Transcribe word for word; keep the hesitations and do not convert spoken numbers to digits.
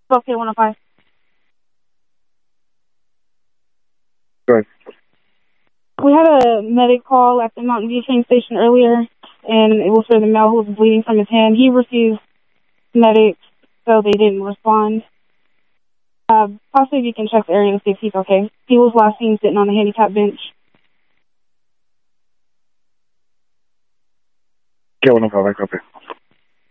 Okay, one oh five. Go ahead. We had a medic call at the Mountain View train station earlier, and it was for the male who was bleeding from his hand. He refused medics, so they didn't respond. Uh, possibly you can check the area and see if he's okay. He was last seen sitting on a handicap bench. Okay, one oh five, I copy.